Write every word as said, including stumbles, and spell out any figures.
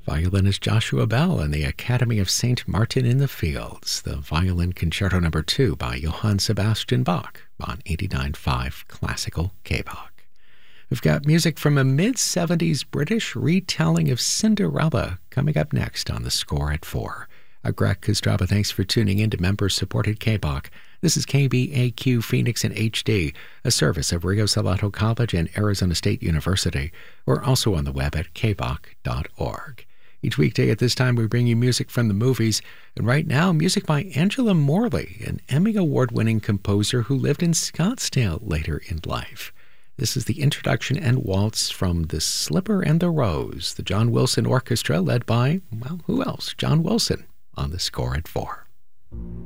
Violinist Joshua Bell and the Academy of Saint Martin in the Fields, the Violin Concerto Number two by Johann Sebastian Bach on eighty-nine point five Classical K-Bach. We've got music from a mid-seventies British retelling of Cinderella coming up next on The Score at four. I'm Greg Kostraba. Thanks for tuning in to member-supported K-Bach. This is K B A Q Phoenix in H D, a service of Rio Salado College and Arizona State University. We're also on the web at k bach dot org. Each weekday at this time, we bring you music from the movies, and right now, music by Angela Morley, an Emmy Award-winning composer who lived in Scottsdale later in life. This is the introduction and waltz from The Slipper and the Rose, the John Wilson Orchestra led by, well, who else? John Wilson on The Score at four.